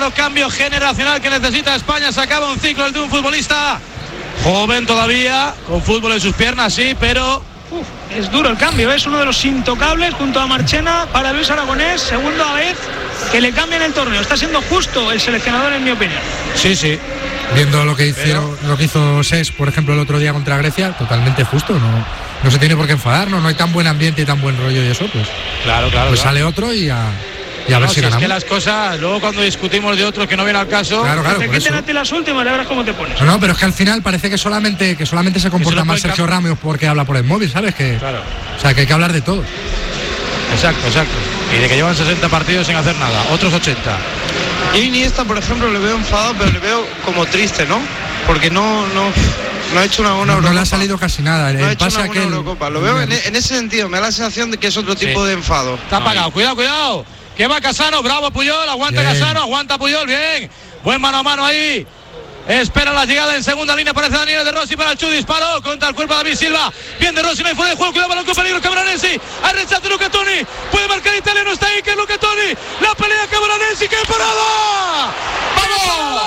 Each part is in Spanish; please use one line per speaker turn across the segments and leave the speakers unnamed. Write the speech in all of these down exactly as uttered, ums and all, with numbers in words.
claro cambio generacional que necesita España. Se acaba un ciclo el de un futbolista joven todavía, con fútbol en sus piernas, sí, pero
Uf, es duro el cambio, es uno de los intocables junto a Marchena para Luis Aragonés, segunda vez que le cambian el torneo. Está siendo justo el seleccionador, en mi opinión.
Sí, sí.
Viendo lo que hizo, lo que hizo Cesc, por ejemplo, el otro día contra Grecia, totalmente justo. No, no se tiene por qué enfadar, no, no hay tan buen ambiente y tan buen rollo y eso, pues.
Claro, claro.
Pues
claro.
sale otro y a, y a
no,
ver si,
si
ganamos.
Es que las cosas, luego cuando discutimos de otros que no viene al caso.
Claro, claro.
Te
Por
quiten
eso.
a ti las últimas, ya verás cómo te pones.
No, no, pero es que al final parece que solamente que solamente se comporta
no
mal
puede
Sergio Ramos porque habla por el móvil, ¿sabes? Que,
Claro.
O sea, que hay que hablar de todo.
Exacto, exacto. Y de que llevan sesenta partidos sin hacer nada, otros ochenta.
Y Iniesta, por ejemplo, le veo enfadado, pero le veo como triste, ¿no? Porque no, no, no ha hecho una buena
No, no
Eurocopa.
le ha salido casi nada.
No ha
El
hecho
pase
una buena
aquel-
Eurocopa. Lo veo en, en ese sentido, me da la sensación de que es otro tipo
Sí.
de enfado.
Está apagado, cuidado, cuidado. Que va Casano, bravo Puyol, aguanta
Bien.
Casano, aguanta Puyol, bien. Buen mano a mano ahí. Espera la llegada en segunda línea, parece Daniel de Rossi para el Chu, disparó contra el cuerpo de David Silva. Bien de Rossi, no hay fuera de juego, cuidado, balón con peligro, Camoranesi. Hay rechazo de Luca Toni, puede marcar Italia, no está ahí, que es Luca Toni. La pelea Camoranesi, ¡qué parada! ¡Vamos!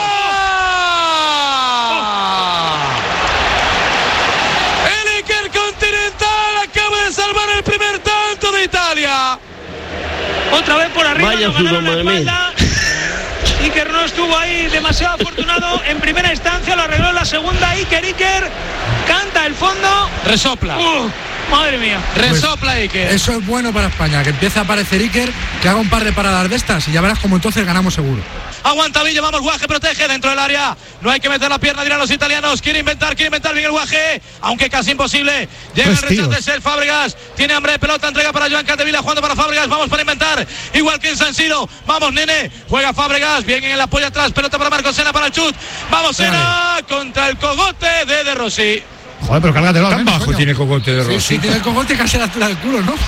El Iker Continental acaba de salvar el primer tanto de Italia.
Otra vez por arriba,
Vaya
nos ganaron
fútbol,
la
madre mía.
espalda. Iker no estuvo ahí demasiado afortunado en primera instancia, lo arregló en la segunda. Iker, Iker, canta el fondo.
Resopla.
Uh, madre mía.
Resopla Iker.
Eso es bueno para España, que empiece a aparecer Iker, que haga un par de paradas de estas y ya verás como entonces ganamos seguro.
Aguanta Villa, vamos, Guaje protege dentro del área. No hay que meter la pierna, dirán los italianos. Quiere inventar, quiere inventar bien el Guaje, aunque casi imposible. Llega
Pues
el rechazo
tíos.
de Cesc Fábregas. Tiene hambre de pelota, entrega para Joan Capdevila, jugando para Fábregas. Vamos para inventar, igual que en San Siro. Vamos, nene, juega Fábregas. Bien en el apoyo atrás, pelota para Marcos Sena, para el chut. Vamos, Sena, contra el cogote de De Rossi.
Joder, pero cárgatelo.
Tan
¿eh?
bajo
Coño.
tiene Cogote de
Sí,
Rossi.
sí, tiene el cogote casi a la altura del culo, ¿no?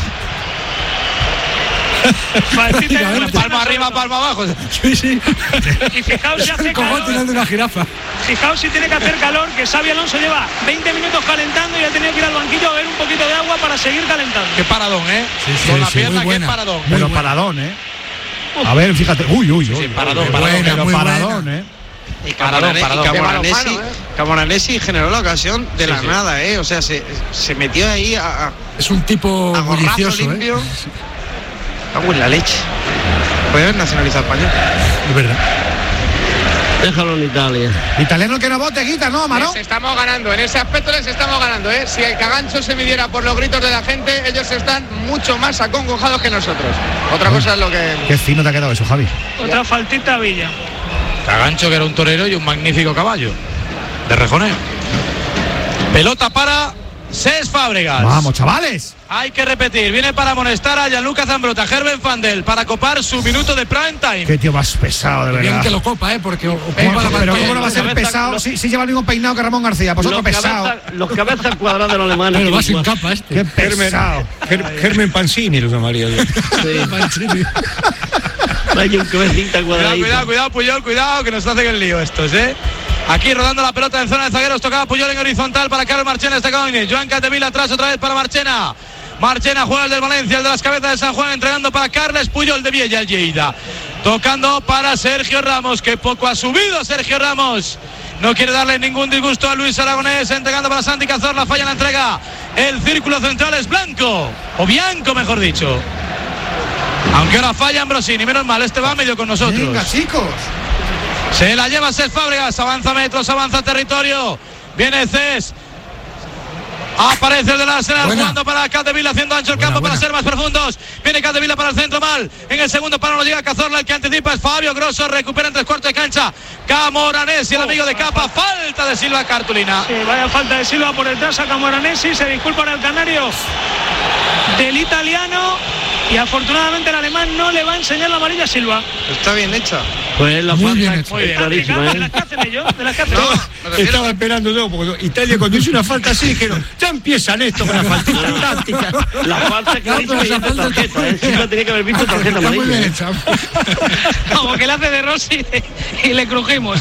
Prácticamente.
Palma arriba, palma abajo.
Sí, sí.
Y fijaos si hace
El cogote
calor.
de una jirafa.
Fijaos si tiene que hacer calor, que Xabi Alonso lleva veinte minutos calentando y ha tenido que ir al banquillo a ver un poquito de agua para seguir calentando.
Qué paradón, ¿eh?
Sí, sí,
Con la
sí,
pierna,
muy
qué
buena.
paradón.
Pero
buena.
paradón, ¿eh? A ver, fíjate. Uy, uy, uy.
Sí, paradón,
Uy,
paradón,
pero
muy
paradón,
buena.
¿eh?
Y
Paradón,
Camoranesi,
paradón.
y
Qué
Camoranesi,
balonmano, ¿eh?
Camoranesi generó la ocasión de
Sí,
la
sí.
nada, ¿eh? O sea, se, se metió ahí a, a,
Es un tipo
a gorrazo
bullicioso,
limpio.
¿eh?
Cago en la leche. Puede haber nacionalizado español.
Es verdad.
Déjalo en Italia.
Italiano que no vote, Guita, ¿no, Amaro?
Les estamos ganando, en ese aspecto les estamos ganando, ¿eh? Si el cagancho se midiera por los gritos de la gente, ellos están mucho más acongojados que nosotros. Otra cosa es lo que...
Qué fino te ha quedado eso, Javi.
Otra faltita a Villa.
Cagancho, que era un torero y un magnífico caballo de rejoneo. Pelota para Cesc Fábregas.
Vamos, chavales.
Hay que repetir, viene para amonestar a Gianluca Zambrotta, Gerben Fandel, para copar su minuto de prime time.
Qué tío más pesado, de
Bien
verdad.
que lo copa, ¿eh? Porque ocupa
Eh,
la
pero
pantalla.
¿cómo no va a ser
Cabeza-
pesado
lo-
si, si lleva el mismo peinado que Ramón García? Pues otro
Los
pesado.
cabezas, los cabezas cuadradas de los alemanes.
Pero va sin
igual.
capa este.
Qué pesado.
Ger- Germen Pansini lo llamaría yo.
Sí. Hay un cabecita
Cuidado,
cuadradita.
cuidado, cuidado, Puyol, cuidado, que nos hacen el lío estos, ¿eh? Aquí rodando la pelota en zona de zagueros, tocaba Puyol en horizontal para Carlos Marchena, está Caoine. Joan Capdevila atrás otra vez para Marchena. Marchena juega el del Valencia, el de las cabezas de San Juan, entregando para Carles Puyol de Viella, el Lleida. Tocando para Sergio Ramos, que poco ha subido Sergio Ramos. No quiere darle ningún disgusto a Luis Aragonés, entregando para Santi Cazorla, falla la entrega. El círculo central es blanco, o bianco mejor dicho. Aunque ahora falla Ambrosini, menos mal, este va medio con nosotros.
Venga, chicos.
Se la lleva Cesc Fábregas, avanza metros, avanza territorio. Viene Cesc. Aparece el del Arsenal
Buena.
jugando para Capdevila, haciendo ancho el
Buena,
campo
buena.
para ser más profundos. Viene Capdevila para el centro mal. En el segundo palo no llega Cazorla, el que anticipa es Fabio Grosso, recupera en tres cuartos de cancha. Camoranesi, el amigo de Capa, falta de Silva, cartulina.
Sí, vaya falta de Silva por detrás a Camoranesi, se disculpa ahora el canario del italiano y afortunadamente el alemán no le va a enseñar la amarilla a Silva.
Está bien hecha.
Pues la
Muy bien
falta
hecho.
es
De
clarísima,
las
¿eh?
que hacen ellos, de las que hacen
No,
ellos.
me refiero.
Estaba esperando yo, porque Italia cuando hizo una falta así dijeron, ya empiezan esto con la faltita táctica.
La falta es clarísima y es de tarjeta, ¿eh? Silva tenía que haber visto tarjeta
Está muy bien
amarilla.
hecha.
Como que le hace de Rossi y le crujimos.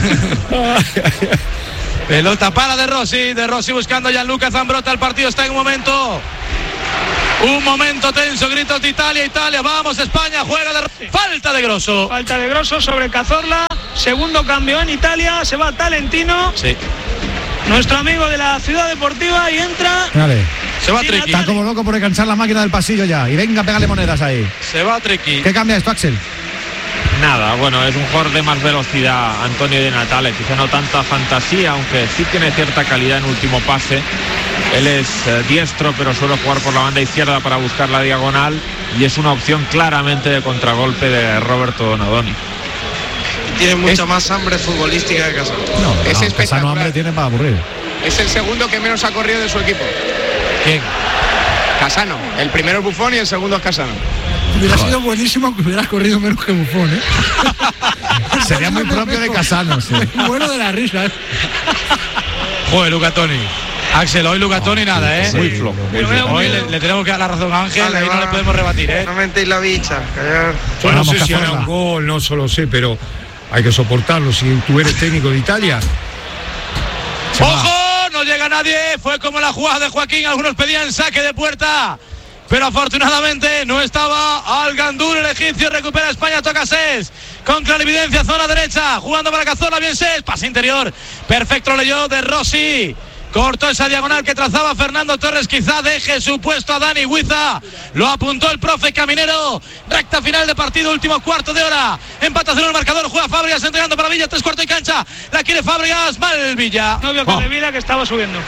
Pelota para De Rossi, De Rossi buscando a Gianluca Zambrotta, el partido está en un momento. Un momento tenso, gritos de Italia, Italia, vamos España, juega de Rossi. Falta de Grosso.
Falta de Grosso sobre Cazorla. segundo cambio en Italia, se va Talentino.
Sí.
Nuestro amigo de la Ciudad Deportiva, y entra.
Dale.
Se va Triqui.
Está como loco por enganchar la máquina del pasillo ya. Y venga, pégale monedas ahí.
Se va Triqui.
¿Qué cambia esto, Axel?
Nada, bueno, es un jugador de más velocidad, Antonio Di Natale, quizá no tanta fantasía, aunque sí tiene cierta calidad en último pase. Él es eh, diestro, pero suele jugar por la banda izquierda para buscar la diagonal, y es una opción claramente de contragolpe de Roberto Donadoni.
Tiene mucha
Es-
más hambre futbolística que Casano.
No,
Es
no,
espectacular.
Casano hambre tiene para aburrir.
Es el segundo que menos ha corrido de su equipo.
¿Quién?
Casano. El primero es Buffon y el segundo es Casano.
Hubiera sido buenísimo aunque hubieras corrido menos que Buffon, ¿eh?
Sería muy propio de Casano, sí.
Bueno de la risa, ¿eh?
Joder, Luca Toni. Axel, hoy Luca Toni nada, ¿eh?
Muy flojo.
Pero veo
Hoy
miedo.
le, le tenemos que dar la razón a Ángel,
Vale,
ahí no
va.
le podemos rebatir, ¿eh?
No mentéis la bicha. callar.
Yo no
Vamos,
sé si hará
Cazorla.
un gol, no solo sé, pero hay que soportarlo. Si tú eres técnico de Italia,
¡Ojo! No llega nadie. Fue como la jugada de Joaquín. Algunos pedían saque de puerta, pero afortunadamente no estaba. Al Gandul, el egipcio, recupera España, toca Ses. Con clarividencia, zona derecha. Jugando para Cazorla, bien Ses. Pase interior. Perfecto, lo leyó de Rossi. Cortó esa diagonal que trazaba Fernando Torres. Quizá deje su puesto a Dani Huiza. Lo apuntó el profe Caminero. Recta final de partido, último cuarto de hora. Empata cero el marcador. Juega Fábregas entregando para Villa. Tres cuartos de cancha. La quiere Fábregas. Mal Villa.
No vio que Vila que estaba subiendo.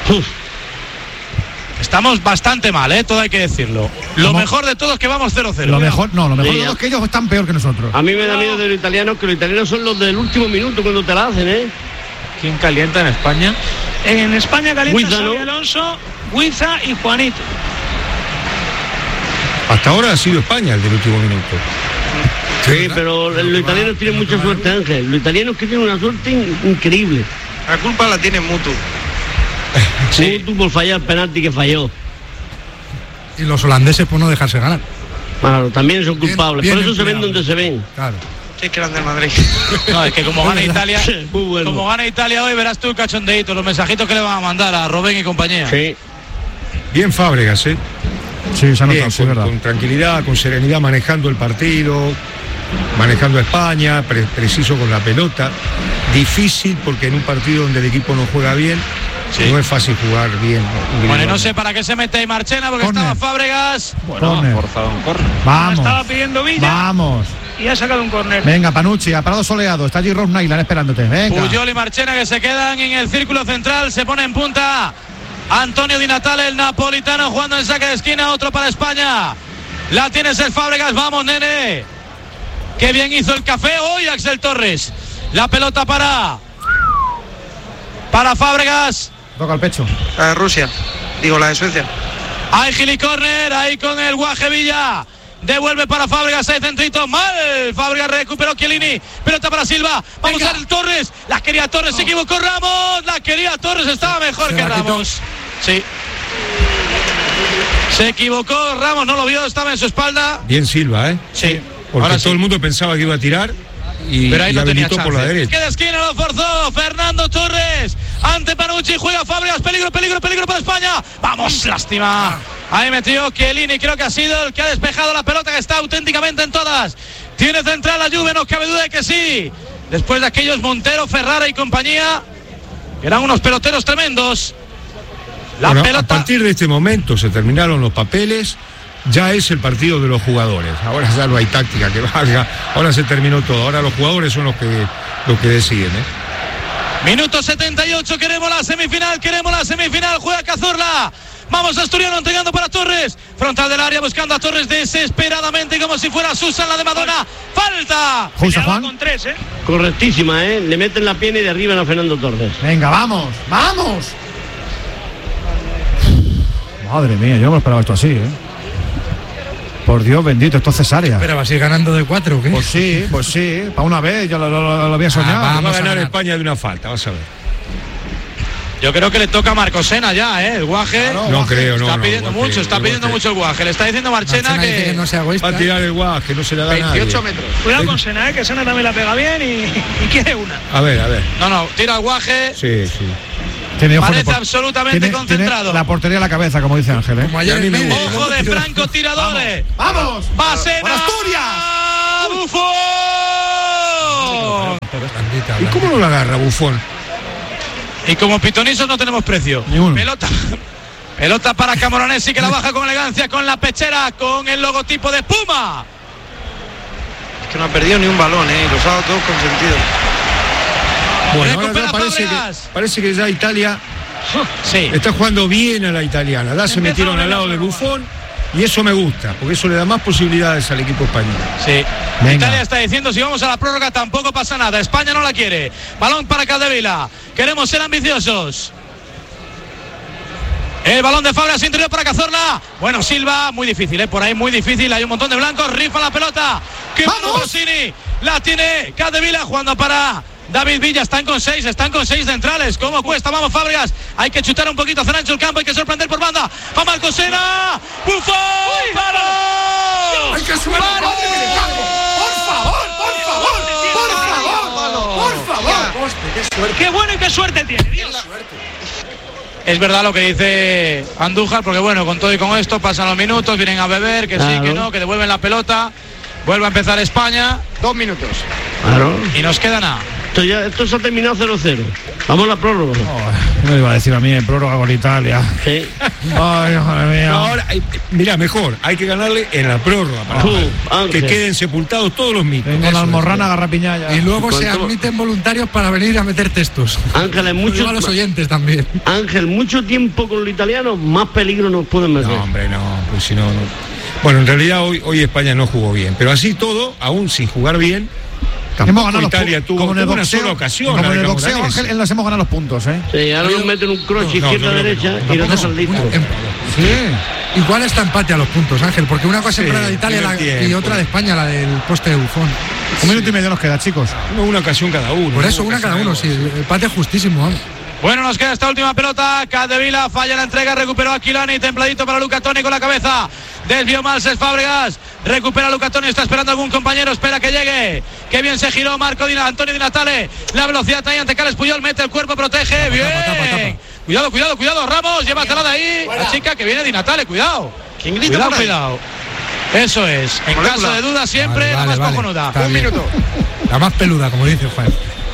Estamos bastante mal, ¿eh? Todo hay que decirlo. Lo
¿Cómo?
mejor de todo es que vamos cero cero.
Lo mejor, no, lo mejor
Sí,
de
ya.
todo es que ellos están peor que nosotros.
A mí me da miedo de los italianos, que los italianos son los del último minuto cuando te la hacen, ¿eh?
¿Quién calienta en España?
En España calienta
Huiza, ¿no?
Xabi Alonso, Huiza y Juanito.
hasta ahora ha sido España el del último minuto.
Sí, pero los italianos tienen mucha suerte, Ángel. Los italianos que tienen una suerte in- increíble.
La culpa la tiene Mutu.
Sí. Tú por fallar el penalti que falló.
Y los holandeses por no dejarse ganar.
Claro, también son
Bien-
culpables.
bien
por eso se ven
empleado.
donde se ven.
Claro.
Qué grande el Madrid.
No, es que como gana Italia,
Muy bueno.
como gana Italia hoy, verás tú el cachondeíto, los mensajitos que le van a mandar a Robén y compañía.
Sí.
Bien Fábregas, ¿eh?
Sí, se ha
Bien,
notado, sí,
con,
verdad.
con tranquilidad, con serenidad, manejando el partido, manejando a España, pre- preciso con la pelota. Difícil porque en un partido donde el equipo no juega bien,
Sí.
no es fácil jugar bien.
Bueno, y no sé para qué se mete ahí Marchena, porque
Corner.
estaba Fábregas.
Bueno,
Corner.
ha forzado un córner.
Vamos.
Estaba pidiendo Villa
Vamos.
y ha sacado un córner.
Venga, Panucci, a parado soleado. Está allí Ross Nyland esperándote. Venga.
Puyol y Marchena que se quedan en el círculo central, se pone en punta Antonio Di Natale, el napolitano, jugando en saque de esquina, otro para España. La tienes el Fábregas, vamos nene. Qué bien hizo el café hoy Axel Torres. La pelota para para Fábregas.
Toca el pecho.
La de Rusia. Digo, la de Suecia.
Hay Gili Corner, ahí con el Guaje Villa. Devuelve para Fábregas, hay centrito, mal. Fábregas recuperó Chiellini, pelota para Silva. Vamos a ver Torres, la quería Torres, se equivocó Ramos. La quería Torres, estaba mejor
Se
que
la quitó.
Ramos. Sí. Se equivocó Ramos, no lo vio, estaba en su espalda.
Bien Silva, ¿eh?
Sí.
Porque
Ahora
todo
sí.
el mundo pensaba que iba a tirar y,
Pero ahí
y
no tenía
habilitó por la
chance.
derecha.
Que de esquina lo forzó Fernando Torres. Ante Panucci, juega Fábregas, peligro, peligro, peligro para España. Vamos, lástima. Ahí metió Chiellini, creo que ha sido el que ha despejado la pelota, que está auténticamente en todas. Tiene central la Juve, no cabe duda de que sí. Después de aquellos Montero, Ferrara y compañía, que eran unos peloteros tremendos. La
Bueno,
pelota.
a partir de este momento se terminaron los papeles, ya es el partido de los jugadores. Ahora ya no hay táctica que valga, ahora se terminó todo. Ahora los jugadores son los que, los que deciden, ¿eh?
Minuto setenta y ocho, queremos la semifinal, queremos la semifinal, juega Cazorla. Vamos Asturiano entregando para Torres. Frontal del área buscando a Torres desesperadamente como si fuera Susan la de Madonna. ¡Falta!
Justo,
Peleaba
Juan.
con tres, ¿eh?
Correctísima, ¿eh? Le meten la pierna y derriban a Fernando Torres.
Venga, vamos. ¡Vamos! Madre mía, yo no me esperaba esto así, ¿eh? Por Dios bendito, esto es cesárea.
Pero vas a ir ganando de cuatro, ¿o qué?
Pues sí, pues sí. Para una vez, yo lo, lo- lo- lo había soñado.
Ah,
Va a
Vamos a
ganar
ganar.
España de una falta, vas a ver.
Yo creo que le toca a Marcosena ya, ¿eh? El Guaje.
Claro,
No
Guaje.
creo, no.
Está
no,
pidiendo
Guaje,
mucho, está
el
pidiendo
Guaje.
mucho el Guaje. Le está diciendo Marchena
Marchena dice
que.
que no sea egoísta.
Va a tirar el guaje, no se le da a nadie.
veintiocho metros.
Cuidado con Sena, ¿eh? Que Sena también la pega bien y, y quiere una.
A ver, a ver.
No, no, tira el Guaje.
Sí, sí.
Tiene ojos de
Parece
por-
absolutamente
tiene-
concentrado.
tiene la portería en la cabeza, como dice Ángel, ¿eh?
Como ayer
Ya ni
en
me
Mende.
gusta.
Ojo de Franco tiradores.
¡Vamos!
Bacena.
¡Por Asturias!
¡Bufón!
¿Y cómo no la agarra Buffon?
Y como pitonisos no tenemos precio. Pelota. Pelota para Camoranesi, que la baja con elegancia, con la pechera, con el logotipo de Puma.
Es que no ha perdido ni un balón, ¿eh? Los ha dado todos con sentido.
Bueno, ahora ya parece, que, parece que ya Italia
sí.
está jugando bien a la italiana. Ya se metieron al lado de Buffon y eso me gusta, porque eso le da más posibilidades al equipo español.
Sí. Venga. Italia está diciendo, si vamos a la prórroga tampoco pasa nada. España no la quiere. Balón para Capdevila. Queremos ser ambiciosos. El balón de Fabregas interior para Cazorla. Bueno, Silva, muy difícil, ¿eh? Por ahí muy difícil. Hay un montón de blancos. Rifa la pelota. ¡Qué bueno Rossini! La tiene Capdevila jugando para David Villa. Están con seis, están con seis centrales. ¿Cómo cuesta? Vamos, Fábregas. Hay que chutar un poquito hacia ancho el campo. Hay que sorprender por banda. Va Marcosena. ¡Buffon! ¡Paro!
¡Hay que subir! ¡Por favor! ¡Por favor! ¡Por favor! ¡Por favor! ¡Qué suerte!
¡Qué bueno y qué suerte tiene! Dios.
Es verdad lo que dice Andújar, porque bueno, con todo y con esto pasan los minutos, vienen a beber, que claro. sí, que no, que devuelven la pelota. Vuelve a empezar España.
Dos minutos.
Claro.
Y nos queda nada.
Esto, ya, esto se ha terminado cero cero. Vamos a la prórroga.
Oh, no iba a decir a mí en prórroga con Italia.
Sí.
Ay, madre mía.
No, ahora, mira, mejor, hay que ganarle en la prórroga para uh, que queden sepultados todos los mitos.
Venga la almorrana, garrapiñaya.
Y luego se admiten voluntarios para venir a meter textos.
Ángeles, mucho.
A los oyentes también.
Ángel, mucho tiempo con los italianos, más peligro nos pueden meter.
No, hombre, no, pues si no, no. Bueno, en realidad hoy, hoy España no jugó bien, pero así todo, aún sin jugar bien,
hemos ganado
Italia tuvo
como en el
una
boxeo,
sola ocasión.
Como en el boxeo, Ángel, en las hemos ganado los puntos, ¿eh?
Sí, ahora nos meten un croche izquierda-derecha no, no, no, y no, no, no, no, no, no,
Sí. Igual está empate a los puntos, Ángel, porque una cosa sí, es la de Italia la, y otra de España, la del poste de Buffon.
Sí. Un minuto y medio nos queda, chicos.
No, una ocasión cada uno.
Por eso, una cada uno, sí. El empate justísimo, ¿eh?
Bueno, nos queda esta última pelota. Capdevila falla la entrega, recuperó a Quilani, templadito para Luca Toni con la cabeza. Desvió mal Cesc Fábregas, recupera Luca Toni, está esperando algún compañero, espera que llegue. Qué bien se giró Marco Di, Antonio Di Natale. La velocidad ahí ante Carles Puyol, mete el cuerpo, protege. Tapa, bien. Tapa, tapa, tapa. Cuidado, cuidado, cuidado, Ramos, llévatela de ahí. Fuera. La chica que viene Di Natale, cuidado.
¿Quién grita
cuidado,
por ahí?
Cuidado. Eso es. En
Molécula.
caso de duda siempre, vale, vale, la más
vale.
cojonuda.
Está
Un
bien.
minuto.
La más peluda, como dice Juan.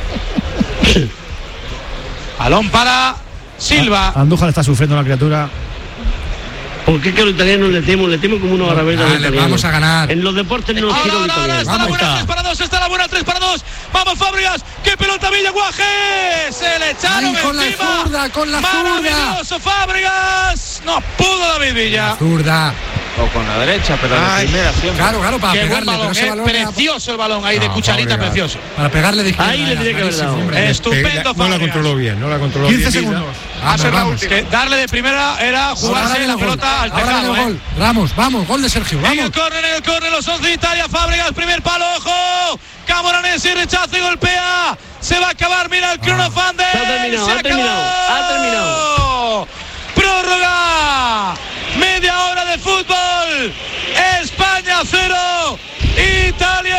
Balón para Silva.
Andújar está sufriendo la criatura.
Porque es que a los italianos le temo, le temo como una barrabeta.
Vale, vamos a ganar.
En los deportes no los quiero los italianos.
Está la buena tres para dos, está la buena tres para dos. Vamos, Fábregas, qué pelota Villaguaje. Se le echaron
Ay, con
encima.
la zurda, con la zurda.
Maravilloso, Fábregas. No pudo David Villa.
La zurda.
O con la derecha, pero la primera siempre.
Claro, claro, para
Qué buen
pegarle.
balón,
pero ese
eh,
balón
precioso el balón ahí
no,
de cucharita,
Fábregas.
precioso.
Para pegarle de izquierda.
Ahí le tiene que haber dado.
hombre.
Estupendo,
No la
Fábregas.
controló bien, no la controló
quince
bien.
segundos.
Vamos,
la
vamos.
última. Que darle de primera era jugarse la
gol.
pelota al
Ahora
tejado.
viene el
eh.
gol. Ramos, vamos, gol de Sergio,
En
vamos.
el córner, en el córner, los once de Italia, Fábregas, primer palo, ojo. Camoranesi rechaza y golpea. Se va a acabar, mira el crono Fandel.
Se ha terminado,
Se
ha terminado, ha terminado.
Prórroga. Media hora de fútbol. España cero. Italia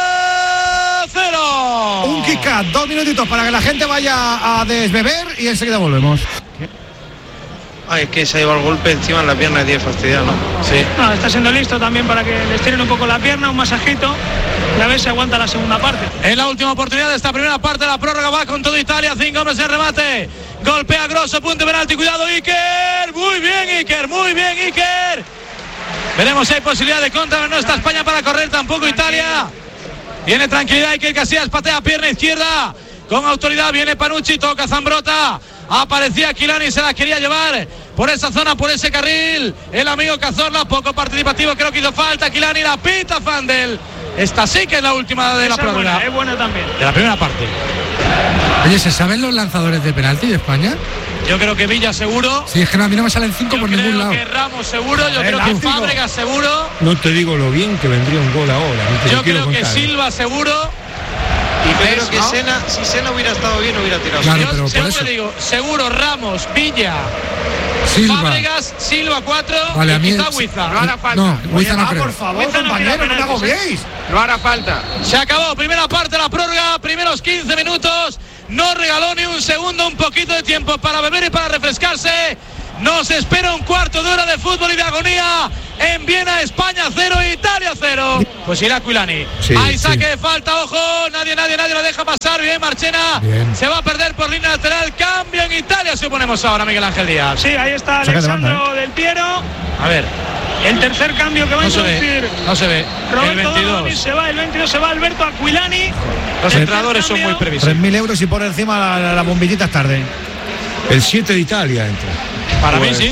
cero.
Un kick out, dos minutitos para que la gente vaya a desbeber y enseguida volvemos.
Ay, es que se ha llevado el golpe encima en la pierna y tiene fastidiado, ¿no?
Sí.
No, está siendo listo también para que les tiren un poco la pierna, un masajito, y a ver si aguanta la segunda parte.
En la última oportunidad de esta primera parte, la prórroga va con todo Italia, cinco hombres en remate. Golpea Grosso, punto de penalti, cuidado Iker. Muy bien Iker, muy bien Iker. Veremos si hay posibilidad de contra, no está España para correr, tampoco Italia. Viene tranquilidad, Iker Casillas patea pierna izquierda. Con autoridad viene Panucci, toca Zambrota. Aparecía Quilani, se la quería llevar por esa zona, por ese carril. El amigo Cazorla, poco participativo, creo que hizo falta. Quilani la pita Fandel. Esta sí que es la última de la
Esa es
prórroga.
buena, es buena también.
De la primera parte.
Oye, ¿se saben los lanzadores de penalti de España?
Yo creo que Villa seguro.
Sí, es que no, a mí no me salen cinco
Yo
por
creo
ningún lado.
que Ramos seguro. Yo creo que
Elástico.
Fábregas seguro.
No te digo lo bien que vendría un gol ahora. ni te
Yo
lo quiero
creo que
contar.
Silva seguro.
Y creo
¿Ves,
que
no?
Sena, si Sena hubiera estado bien, hubiera tirado.
Claro,
Yo
pero por
seguro
eso.
digo, seguro Ramos, Villa,
Silva.
Fábregas, Silva cuatro
Vale,
y
a mí
quizá
es-
Huiza.
No hará falta.
No, Huiza no
ah,
creo.
por favor,
Huiza no
compañero,
tira
no me
penaltis,
agobiéis.
No hará falta.
Se acabó, primera parte de la prórroga, primeros quince minutos. No regaló ni un segundo, un poquito de tiempo para beber y para refrescarse. Nos espera un cuarto de hora de fútbol y de agonía en Viena. España cero, Italia cero. Pues irá Aquilani.
Sí,
Hay saque
sí.
de falta, ojo. Nadie, nadie, nadie lo deja pasar. Bien, Marchena.
Bien.
Se va a perder por línea lateral. Cambio en Italia, suponemos ahora, Miguel Ángel Díaz.
Sí, ahí está
Saque de
Alessandro
banda,
Del Piero.
A ver,
El tercer cambio que va a
no se ve.
introducir
No se ve. El
Roberto Donadoni
veintidós.
se va, el veintidós se va Alberto Aquilani.
Los
Tercer
entrenadores son
cambio.
muy
tres
previsibles.
mil euros y por encima la, la, la bombillita es tarde.
El siete de Italia entra.
Para
Pues-
mí sí.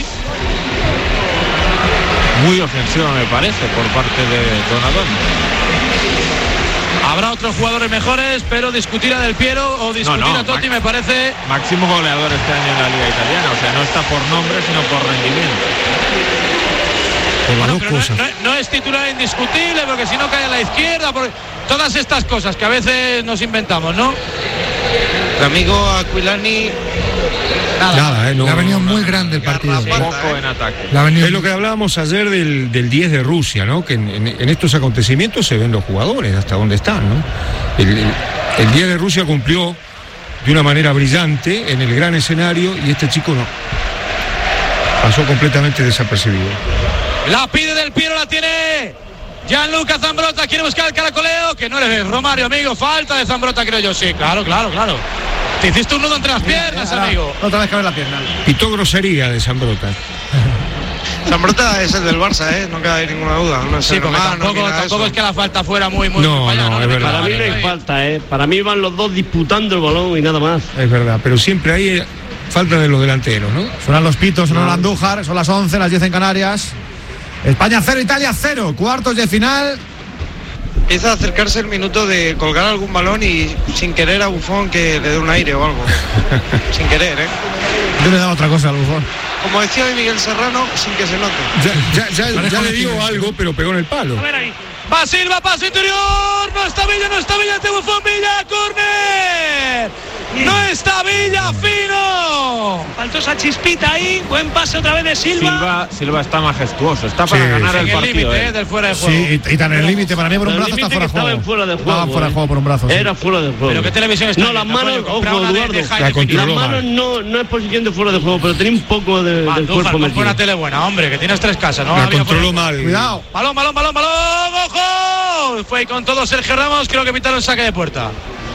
Muy ofensivo me parece por parte de Donadoni.
Habrá otros jugadores mejores, pero discutir a Del Piero o discutir
No, no,
a Totti
Max-
me parece.
Máximo goleador este año en la Liga Italiana, o sea, no está por nombre, sino por rendimiento.
Por las
Bueno,
dos
pero no,
cosas.
no- no es titular indiscutible, porque si no cae a la izquierda, por todas estas cosas que a veces nos inventamos, ¿no?
El amigo Aquilani,
Nada.
Nada, eh, no,
Le ha venido
no,
muy
nada.
grande el partido.
Garrafal.
Poco en ataque.
Le ha venido
Es lo que hablábamos ayer del, del diez de Rusia, ¿no? Que en, en- en estos acontecimientos se ven los jugadores, hasta dónde están, ¿no? El, el- el diez de Rusia cumplió de una manera brillante en el gran escenario y este chico no. Pasó completamente desapercibido.
La pide Del Piero, la tiene Gianluca Zambrotta, quiere buscar el caracoleo, que no le ve. Romario, amigo, falta de Zambrotta, creo yo. Sí, claro, claro, claro. Te hiciste un nudo entre las piernas,
Ahora,
amigo.
Otra vez que ver la pierna.
Pitó grosería de Zambrota.
Zambrota es el del Barça, ¿eh? No cabe ninguna duda. No es
Sí, porque
hermano,
tampoco,
ni nada de
tampoco
eso.
es que la falta fuera muy, muy
No,
muy para allá,
no,
Le
es
mete
verdad.
la
Para mí no
mano
hay
ahí.
falta, ¿eh? Para mí van los dos disputando el balón y nada más.
Es verdad, pero siempre hay eh, falta de los delanteros, ¿no?
Suenan los pitos, suena el Andújar, son las once, las diez en Canarias. España cero, Italia cero. Cuartos de final.
Empieza a acercarse el minuto de colgar algún balón y sin querer a Buffon que le dé un aire o algo. Sin querer, ¿eh?
Yo le he dado otra cosa al Bufón.
Como decía hoy Miguel Serrano, sin que se note.
Ya, ya, ya, ya le digo algo, pero pegó en el palo.
A ver ahí.
Va Silva, paso interior. No está Villa, no está Villa, ante Buffon, Villa, córner. No está Villa, fino.
Faltó esa chispita ahí. Buen pase otra vez de Silva.
Silva, Silva está majestuoso, está para
Sí,
ganar
sí.
el
En el
partido.
límite
eh.
eh, del fuera de juego.
Sí, y, y tan en el límite. Para mí por un
El
brazo está
límite
fuera de
que estaba
juego.
en fuera de juego,
Estaba fuera de
eh.
juego por un brazo. sí.
Era fuera de juego.
Pero qué televisión está
No, las
viendo,
manos,
coño,
ojo,
compra una de-
Eduardo.
de Jaime
La controló
Las
mal.
manos no, no es posición de fuera de juego, pero tenía un poco de, del
Andújar,
cuerpo
compra
metido.
una tele buena, hombre, que tienes tres casas, ¿no?
La
Había
controló
fuera-
mal.
Cuidado.
Balón, balón, balón, balón, ojo. Fue con todo Sergio Ramos, creo que pitaron saque de puerta.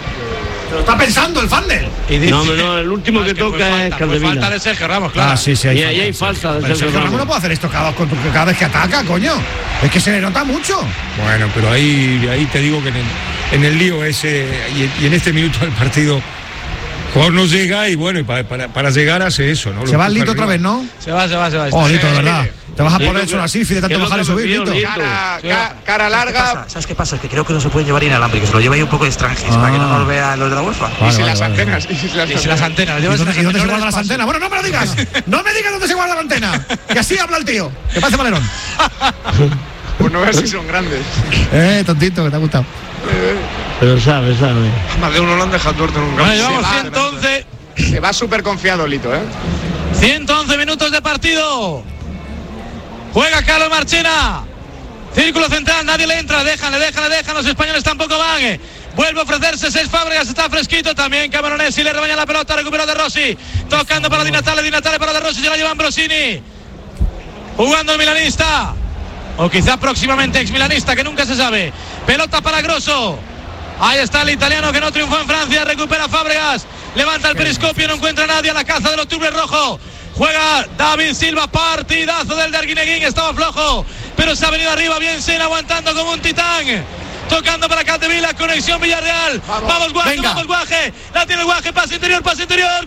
Lo está pensando el Fandel.
Y dice-
No, hombre, no, el último
No,
que
es que fue
toca
falta,
es
fue
Caldevila.
falta de Sergio Ramos, claro.
Ah, sí, sí.
Y
Hay
ahí hay falta de
Pero
Sergio
Sergio Ramos no
Ramos.
puede hacer esto cada, con- cada vez que ataca, coño. Es que se le nota mucho.
Bueno, pero ahí, ahí te digo que en el, en el lío ese y, y en este minuto del partido, el jugador no llega y bueno, y para, para, para llegar hace eso, ¿no?
Se
Lo
va el
empuja
Lito otra
arriba.
vez, ¿no?
Se va, se va, se va.
Oh, Lito, de verdad. Te vas a
Sí,
poner
lo
eso
que-
así, de
¿qué
tanto
es lo
bajar y
que me
subir,
pidió
Lito.
Lito?
Cara,
Sí.
ca- cara larga.
¿Sabes qué pasa? Es que creo que no se pueden llevar inalámbricos, se lo lleva ahí un poco de extranjis para que no nos vean los de la UEFA.
Y
Vale,
si
vale,
las
vale,
antenas. Y si las
Y si las antenas,
¿Y
llevas
dónde,
esas
y dónde se
menores
guardan las
paso.
antenas? Bueno, no me lo digas. No me digas dónde se guarda la antena. Que así habla el tío. Que parece Valerón.
Pues no veas si son grandes.
Eh, tontito, que te ha gustado.
Pero sabe, sabe.
Más de uno lo han dejado tuerto en un campo.
Bueno, llevamos
Se va,
ciento once,
Se va súper confiado Lito, ¿eh?
ciento once minutos de partido. Juega Carlos Marchena. Círculo central, nadie le entra, le dejan, le dejan, le dejan. Los españoles tampoco van. eh. Vuelve a ofrecerse seis Fábregas, está fresquito también. Cameronesi le rebaña la pelota, recupera De Rossi. Tocando para Di Natale, Di Natale para De Rossi, se la lleva Ambrosini. Jugando el milanista. O quizá próximamente ex milanista, que nunca se sabe. Pelota para Grosso. Ahí está el italiano que no triunfó en Francia. Recupera Fábregas. Levanta el periscopio, no encuentra a nadie a la caza del octubre rojo. Juega David Silva, partidazo del de Arguineguín. Estaba flojo, pero se ha venido arriba. Bien Sena aguantando como un titán. Tocando para Capdevila, conexión Villarreal. Vamos, vamos Guaje,
venga.
vamos Guaje. La tiene el Guaje, pase interior, pase interior.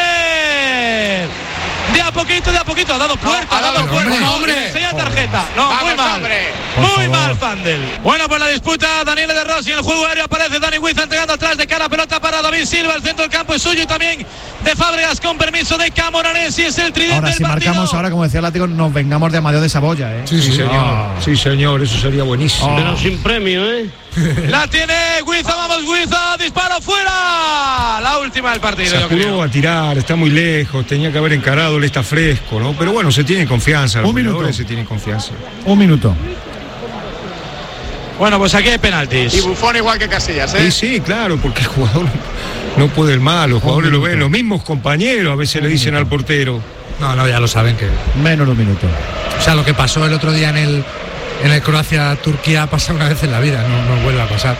Córner. De a poquito, de a poquito. Ha dado puerta,
ha
ha dado
dado
puerta.
puerta,
Hombre, enseña tarjeta. No,
Vamos,
muy mal.
hombre.
Muy mal, Fandel. Bueno, pues la disputa, Daniel de Rossi en el juego aéreo aparece Dani Huiza entregando atrás de cara, pelota para David Silva, el centro del campo es suyo y también de Fábregas con permiso de Camoranesi, es el tridente
Ahora,
del
si
partido.
marcamos ahora, como decía el látigo, nos vengamos de Amadeo de Saboya, ¿eh?
Sí,
Sí,
sí.
señor.
Ah.
Sí, señor, eso sería buenísimo.
Pero sin premio, ¿eh?
La tiene Huiza, vamos Huiza, disparo fuera. La última del partido,
Se
yo
apuró
creo.
a tirar, está muy lejos, tenía que haber encarado, él está fresco, ¿no? Pero bueno, se tiene confianza, los
Un minuto.
jugadores se tienen confianza.
Un minuto.
Bueno, pues aquí hay
Y
penaltis.
Buffon igual que Casillas, ¿eh?
Sí, sí, claro, porque el jugador no puede el mal, los jugadores lo ven, los mismos compañeros a veces le dicen al portero.
No, no, ya lo saben que...
Menos de un minuto.
O sea, lo que pasó el otro día en el, en el Croacia-Turquía ha pasado una vez en la vida, no, no vuelve a pasar.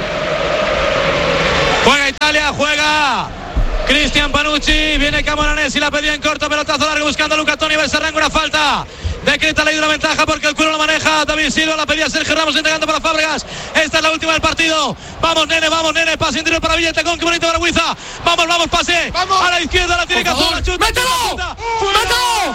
Juega Italia, juega Cristian Panucci, viene Camoranesi, la pedía en corto, pelotazo largo buscando a Luca Toni, se arranca una falta. Decreta ley de una ventaja porque el culo lo maneja David Silva, la pedía Sergio Ramos entregando para Fábregas. Esta es la última del partido. Vamos, nene, vamos, nene, pase interior para Villete con qué bonito para Huiza. Vamos, vamos, pase. Vamos. A la izquierda la tiene Cazorla, chuta.
¡Mételo!
Chuta,
¡Mételo!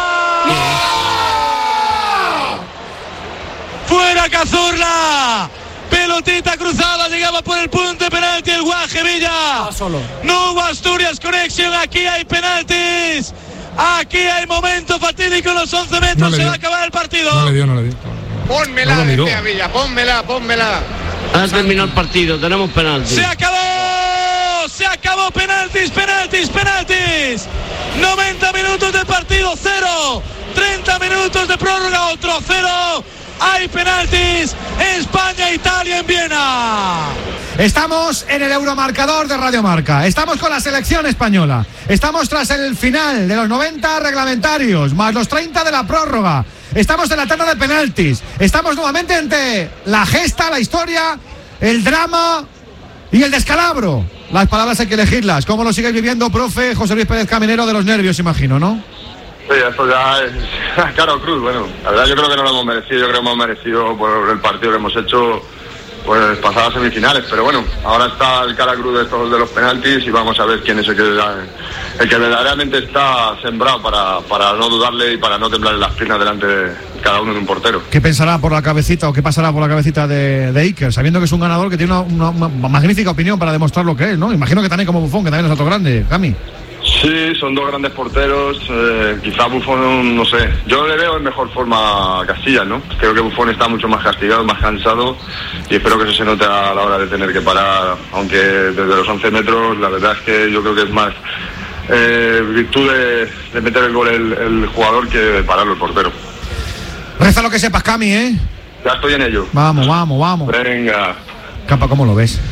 ¡Fuera Cazorla! Pelotita cruzada, llegaba por el punto de penalti el Guaje Villa.
Solo.
No hubo Asturias Connection, aquí hay penaltis. Aquí hay momento fatídico en los once metros, no se va a acabar el partido.
No le dio, no le dio.
Pónmela,
no
decía Villa, pónmela, pónmela.
Ha terminado el partido, tenemos penalti.
¡Se acabó! ¡Se acabó! ¡Penaltis, penaltis, penaltis! noventa minutos de partido, cero. treinta minutos de prórroga, otro cero. Hay penaltis. España, Italia en Viena.
Estamos en el Euromarcador de Radio Marca. Estamos con la selección española. Estamos tras el final de los noventa reglamentarios, más los treinta de la prórroga. Estamos en la tanda de penaltis. Estamos nuevamente ante la gesta, la historia, el drama y el descalabro. Las palabras hay que elegirlas. ¿Cómo lo sigue viviendo, profe José Luis Pérez Caminero, de los nervios, imagino, no?
Sí, esto ya es Caro Cruz. Bueno, la verdad yo creo que no lo hemos merecido. Yo creo que hemos merecido por el partido que hemos hecho, pues pasadas semifinales, pero bueno, ahora está el cara cruz de estos de los penaltis y vamos a ver quién es el que, el que verdaderamente está sembrado para, para no dudarle y para no temblar en las piernas delante de cada uno de un portero.
¿Qué pensará por la cabecita o qué pasará por la cabecita de, de Iker, sabiendo que es un ganador que tiene una, una, una magnífica opinión para demostrar lo que es, ¿no? Imagino que también como Buffon, que también es otro grande, Cami.
Sí, son dos grandes porteros, eh, quizá Buffon, no sé, yo le veo en mejor forma a Casillas, ¿no? Creo que Buffon está mucho más castigado, más cansado y espero que eso se note a la hora de tener que parar, aunque desde los once metros la verdad es que yo creo que es más eh, virtud de, de meter el gol el, el jugador que de pararlo el portero.
Reza lo que sepas, Cami, ¿eh?
Ya estoy en ello.
Vamos, vamos, vamos.
Venga.
Capa, ¿cómo lo ves?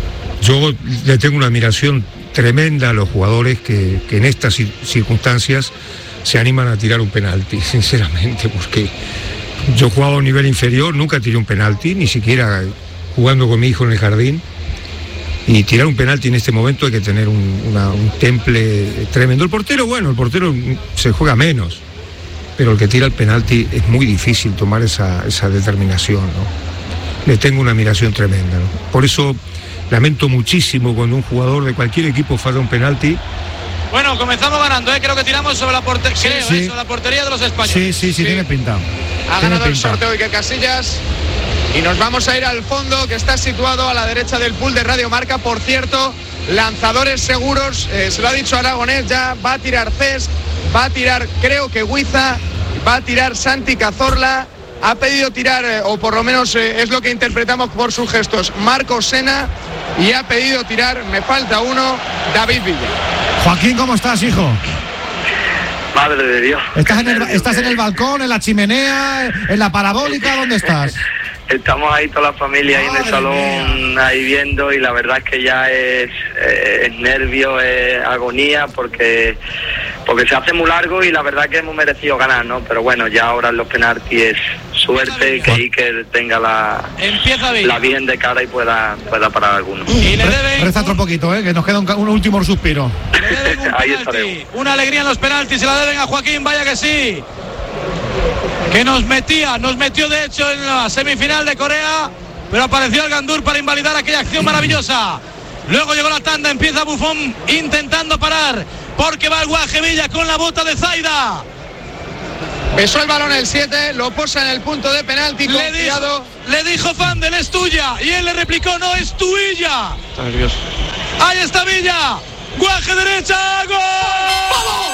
Yo le tengo una admiración tremenda a los jugadores que, que en estas circunstancias se animan a tirar un penalti, sinceramente, porque yo jugaba a un nivel inferior, nunca tiré un penalti, ni siquiera jugando con mi hijo en el jardín, y tirar un penalti en este momento hay que tener un, una, un temple tremendo. El portero, bueno, el portero se juega menos, pero el que tira el penalti es muy difícil tomar esa, esa determinación, ¿no? Le tengo una admiración tremenda, ¿no? Por eso lamento muchísimo cuando un jugador de cualquier equipo falla un penalti.
Bueno, comenzamos ganando, ¿eh? Creo que tiramos sobre la, porte-
sí,
creo,
sí.
¿eh? sobre la portería de los españoles.
Sí, sí, sí, sí. tiene pinta.
Ha
tiene
ganado el
pinta.
sorteo Iker Casillas. Y nos vamos a ir al fondo, que está situado a la derecha del pool de Radio Marca. Por cierto, lanzadores seguros, eh, se lo ha dicho Aragonés, ya va a tirar Cesc, va a tirar, creo que Huiza, va a tirar Santi Cazorla, ha pedido tirar, eh, o por lo menos eh, es lo que interpretamos por sus gestos, Marcos Sena, y ha pedido tirar, me falta uno, David Villa.
Joaquín, ¿cómo estás, hijo?
Madre de Dios.
¿Estás en el, estás en el balcón, en la chimenea, en la parabólica? ¿Dónde estás?
Estamos ahí toda la familia ahí en el salón ahí viendo y la verdad es que ya es, eh, es nervio, es agonía porque porque se hace muy largo y la verdad que hemos merecido ganar, ¿no? Pero bueno, ya ahora en los penaltis es suerte que Iker tenga la, la bien de cara y pueda, pueda parar alguno.
Y le deben
Reza otro poquito, ¿eh? Que nos queda un, un último suspiro.
Ahí estaremos.
Una alegría en los penaltis, se la deben a Joaquín, vaya que sí. Que nos metía, nos metió de hecho en la semifinal de Corea, pero apareció el Gandur para invalidar aquella acción maravillosa. Luego llegó la tanda, empieza Buffon intentando parar, porque va el Guaje Villa con la bota de Zaida.
Besó el balón el siete, lo posa en el punto de penalti,
le dijo, le dijo Fandel, es tuya, y él le replicó, no, es tuya.
Está nervioso.
Ahí está Villa, Guaje derecha, ¡gol! ¡Vamos!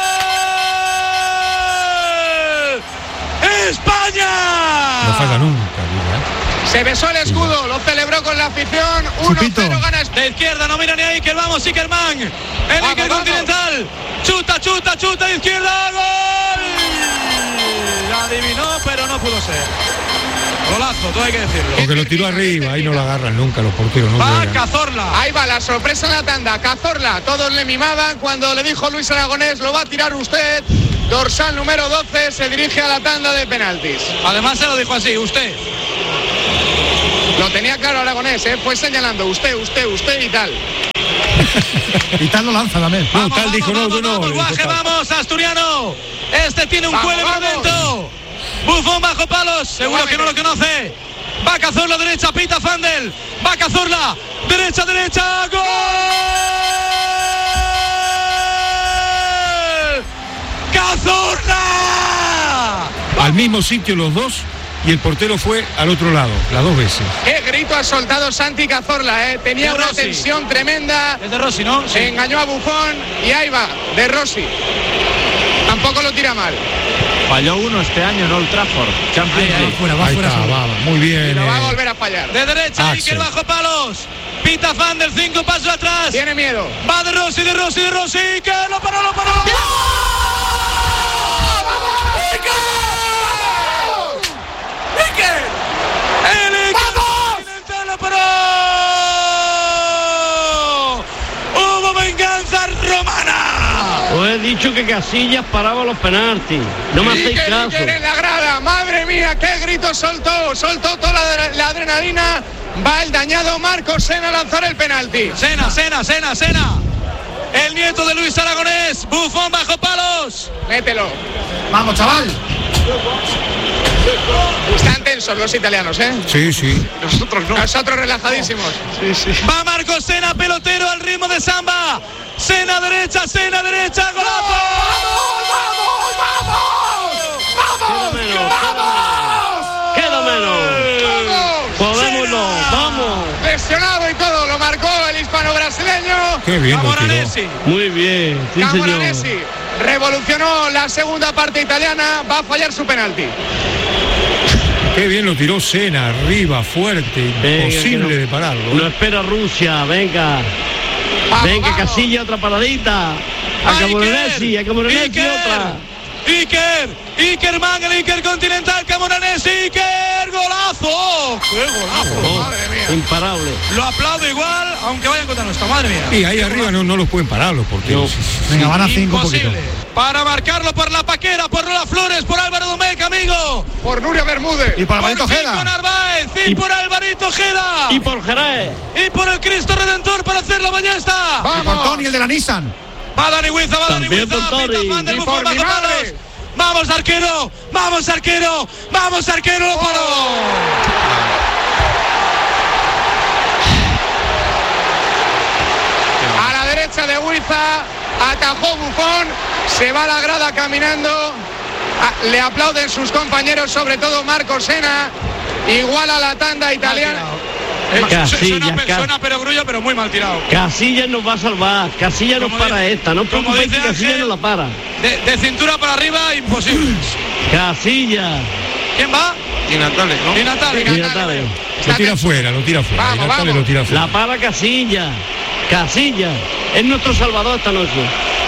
¡España!
No falla nunca, Villa.
Se besó el escudo, lo celebró con la afición. uno cero gana.
De izquierda, no mira ni a Iker, vamos Ikerman. El
Vamos,
Iker
vamos.
Continental. Chuta, chuta, chuta, izquierda, gol. La adivinó, pero no pudo ser. Golazo, todo hay que decirlo.
Porque lo tiró arriba, ahí no lo agarran nunca los porteros. No
Va
llegan.
Cazorla.
Ahí va la sorpresa en la tanda. Cazorla, todos le mimaban cuando le dijo Luis Aragonés, lo va a tirar usted. Dorsal número doce se dirige a la tanda de penaltis.
Además se lo dijo así, usted.
Lo tenía claro Aragonés, ¿eh? Fue señalando usted, usted, usted y tal.
Y tal lo lanza también.
No, tal dijo no,
vamos,
no,
vamos,
no.
Guaje, vamos, Asturiano. Este tiene un
Vamos,
cuello
vamos.
momento. Buffon bajo palos, seguro que no lo conoce. Va Cazorla derecha, pita Fandel. Va Cazorla, derecha, derecha, gol. ¡Cazorla!
Al mismo sitio los dos y el portero fue al otro lado, las dos veces.
Qué grito ha soltado Santi Cazorla, ¿eh? Tenía
De
una
Rossi.
tensión tremenda.
Es de Rossi, ¿no? Sí.
Engañó a Buffon y ahí va, de Rossi. Tampoco lo tira mal.
Falló uno este año en Old Trafford. Champions
Ahí, ahí,
League.
Fuera, va
Ahí
fuera.
está,
solo.
va, muy
Y
bien.
lo va a
eh.
volver a fallar.
De derecha,
Axel.
Iker bajo palos. Pita Fandel, cinco pasos atrás.
Tiene miedo.
Va de Rossi, de Rossi, de Rossi. Que lo paró, lo paró. ¡Gol! ¡Iker! ¡El Iker! ¡Continental lo paró! ¡Hubo venganza romana!
Os he dicho que Casillas paraba los penaltis. No me hacéis
Iker,
caso.
Iker en la grada. Madre mía, qué grito soltó. Soltó toda la, la adrenalina. Va el dañado Marcos Sena a lanzar el penalti.
Sena, Sena, Sena, Sena. El nieto de Luis Aragonés. Buffon bajo palos.
Mételo.
Vamos, chaval.
Están tensos los italianos, ¿eh?
Sí, sí.
Nosotros no. Nosotros relajadísimos. Sí, sí.
Va Marcos Sena, pelotero al ritmo de samba. Sena derecha, Sena derecha, golazo.
Queda menos, queda menos. Podemos, no, vamos.
Lesionado y todo, lo marcó el hispano-brasileño.
Qué bien lo tiró.
Camoranesi.
Muy bien, sí señor.
Camoranesi revolucionó la segunda parte italiana, va a fallar su penalti.
Qué bien lo tiró Sena, arriba, fuerte,
Venga,
imposible
que no-
de pararlo.
Lo espera Rusia, venga.
Vamos,
Venga,
vamos.
Casilla, otra paradita. A
Va
Camoranesi, a Camoranesi
Iker.
otra.
Iker, Iker Man, el Iker Continental, Camoranesi, Iker, golazo. ¡Qué golazo!
Madre mía.
Imparable.
Lo aplaudo igual, aunque vayan contra nuestra madre mía.
Y ahí arriba no, no los pueden parar los porteros.
Venga, van a cinco un poquito.
Imposible. Para marcarlo por la Paquera, por Lola Flores, por Álvaro Domecq, amigo.
Por Nuria Bermúdez.
Y por Alvarito
por Kiko
Ojeda.
Narváez, y,
Y-
por Alvarito Ojeda.
Y por Jerez.
Y por el Cristo Redentor para hacer la ballesta.
Y por
Vamos.
Tony, el de la Nissan.
Va Dani Huiza, va Dani
También
Huiza.
por Tori.
Pita Fan del
Y
Buffon
por mi
bajo
madre.
palos. Vamos arquero, vamos arquero, vamos arquero, lo paró.
A la derecha de Huiza, atajó Buffon, se va a la grada caminando, a- le aplauden sus compañeros, sobre todo Marcos Sena, igual a la tanda italiana.
Eh,
Casillas,
suena, pe-
Cas-
suena perogrullo, pero muy mal tirado.
Casillas nos va a salvar. Casillas nos
Como
para
dice-
esta. No os
como
preocupéis
dice
que Casillas
Ángel,
no la para.
De, de cintura para arriba, imposible.
Casillas.
¿Quién va?
Y Natale, ¿no?
Di Natale.
Di Natale.
Lo tira fuera, lo tira fuera.
Vamos,
Y Natale
vamos.
lo tira fuera.
La para Casillas. Casillas. Es nuestro salvador esta noche.